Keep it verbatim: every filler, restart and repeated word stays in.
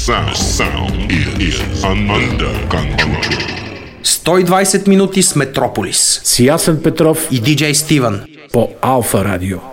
sound, sound is under control. сто и двайсет минути с Метрополис. С Ясен Петров и диджей Стивън по Алфа Радио.